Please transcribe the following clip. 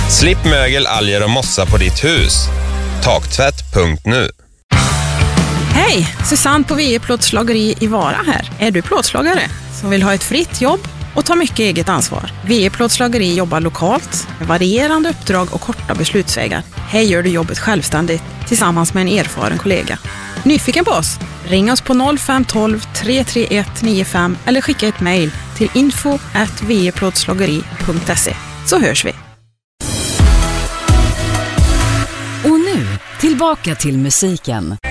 Slipp mögel, alger och mossa på ditt hus. Taktvätt.nu. Hej, Susanne på VE Plåtslageri i Vara här. Är du plåtslagare som vill ha ett fritt jobb och ta mycket eget ansvar? VE Plåtslageri jobbar lokalt med varierande uppdrag och korta beslutsvägar. Här gör du jobbet självständigt tillsammans med en erfaren kollega. Nyfiken på oss? Ring oss på 0512 331 95 eller skicka ett mejl till info@veplåtslageri.se, så hörs vi. Och nu, tillbaka till musiken.